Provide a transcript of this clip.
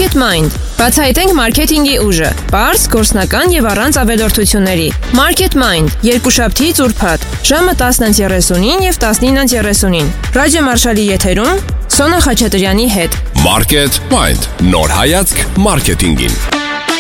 Market Mind. Բացահայտենք մարքեթինգի ուժը։ Պարզ, գործնական եւ առանց ավելորդությունների։ Market Mind. Երկուշաբթի ուրբաթ, ժամը 10:30 եւ 19:30։ Ռադիո Մարշալի եթերում Սոնա Խաչատրյանի հետ։ Market Mind. Նոր հայացք մարքեթինգին։